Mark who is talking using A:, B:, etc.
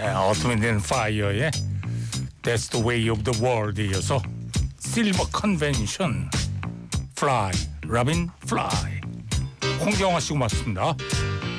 A: 어트윈드 앤 파이어의 That's the way of the world에 이어서 실버 컨벤션 플라이, 로빈 플라이. 홍경화 씨 고맙습니다.